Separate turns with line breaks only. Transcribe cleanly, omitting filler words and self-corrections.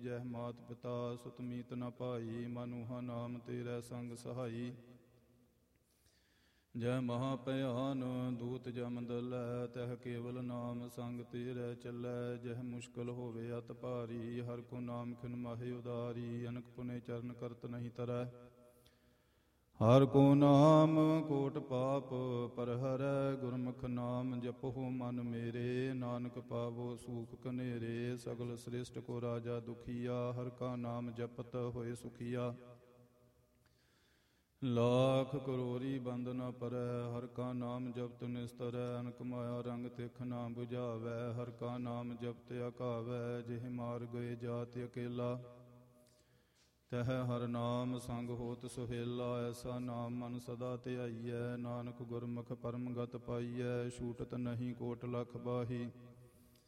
ਜਹ ਮਾਤ ਪਿਤਾ ਸੁਤ ਮੀਤ ਨ ਭਾਈ। ਮਨੁਹਾ ਨਾਮ ਤੇਰੇ ਸੰਗ ਸਹਾਈ। ਜੈ ਮਹਾ ਭਿਆਨ ਦੂਤ ਜਮ ਦਲੈ ਤਹ ਕੇਵਲ ਨਾਮ ਸੰਗ ਤੇਰੇ ਚੱਲੈ। ਜਹ ਮੁਸ਼ਕਲ ਹੋਵੇ ਅਤ ਭਾਰੀ ਹਰ ਕੋ ਨਾਮ ਖਿਨ ਮਾਹੇ ਉਦਾਰੀ। ਅਨਕ ਪੁਨੇ ਚਰਨ ਕਰਤ ਨਹੀਂ ਤਰੈ ਹਰ ਕੋ ਨਾਮ ਕੋਟ ਪਾਪ ਪਰ ਹਰੈ। ਗੁਰਮੁਖ ਨਾਮ ਜਪਹੁ ਮਨ ਮੇਰੇ ਨਾਨਕ ਪਾਵੋ ਸੂਖ ਕਨੇਰੇ। ਸਗਲ ਸ੍ਰਿਸ਼ਟ ਕੋ ਰਾਜਾ ਦੁਖੀਆ ਹਰ ਕਾ ਨਾਮ ਜਪਤ ਹੋਏ ਸੁਖੀਆ। ਲਾਖ ਕਰੋੜੀ ਬੰਦ ਨ ਪਰੈ ਹਰ ਕਾ ਨਾਮ ਜਪਤ ਨਿਸਤਰੈ। ਅਨਕ ਮਾਇਆ ਰੰਗ ਤਿਖ ਨਾ ਬੁਝਾਵੈ ਹਰ ਕਾ ਨਾਮ ਜਪਤ ਅਕਾਵੈ। ਜਿਹ ਮਾਰ ਗਏ ਜਾਤ ਅਕੇਲਾ ਤਹ ਹਰ ਨਾਮ ਸੰਗ ਹੋਤ ਸੁਹੇਲਾ। ਐਸਾ ਨਾਮ ਮਨ ਸਦਾ ਧਿਆਈਐ ਨਾਨਕ ਗੁਰਮੁਖ ਪਰਮ ਗਤ ਪਾਈਐ। ਛੂਟਤ ਨਹੀਂ ਕੋਟ ਲਖ ਬਾਹੀ